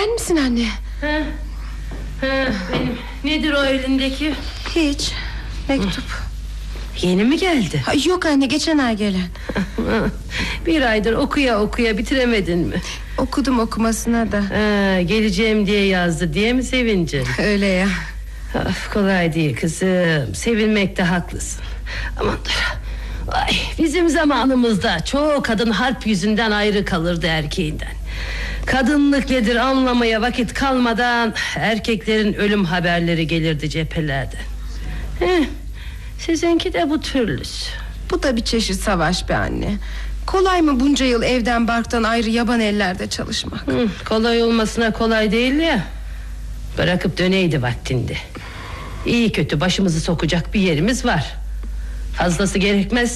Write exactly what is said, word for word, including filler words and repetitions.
Sen misin anne? Ha, ha, benim. Nedir o elindeki? Hiç, mektup. Yeni mi geldi? Ha, yok anne, geçen ay gelen. Bir aydır okuya okuya bitiremedin mi? Okudum okumasına da. Ha, geleceğim diye yazdı diye mi sevincin? Öyle ya. Of, kolay değil kızım. Sevinmekte haklısın. Aman dur. Ay, bizim zamanımızda çoğu kadın harp yüzünden ayrı kalırdı erkeğinden. Kadınlık nedir anlamaya vakit kalmadan erkeklerin ölüm haberleri gelirdi cephelerden. Heh, sizinki de bu türlüsü. Bu da bir çeşit savaş be anne. Kolay mı bunca yıl evden barktan ayrı yaban ellerde çalışmak? Hı, kolay olmasına kolay değil ya. Bırakıp döneydi vaktinde. İyi kötü başımızı sokacak bir yerimiz var. Fazlası gerekmez.